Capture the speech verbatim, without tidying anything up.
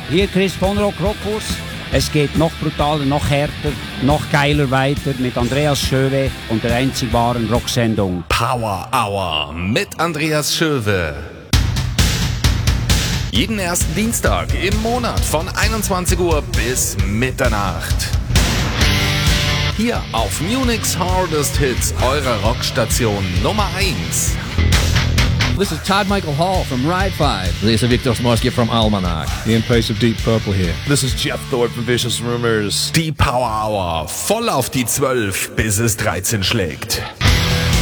hier Chris von Rock Rockhus. Es geht noch brutaler, noch härter, noch geiler weiter mit Andreas Schöwe und der einzig wahren Rocksendung Power Hour mit Andreas Schöwe. Jeden ersten Dienstag im Monat von einundzwanzig Uhr bis Mitternacht. Hier auf Munich's Hardest Hits, eurer Rockstation Nummer eins. This is Todd Michael Hall from Ride five. This is Victor Smorsky from Almanac. Ian Pace of Deep Purple here. This is Jeff Thorpe from Vicious Rumors. Die Power Hour, voll auf die zwölf, bis es dreizehn schlägt.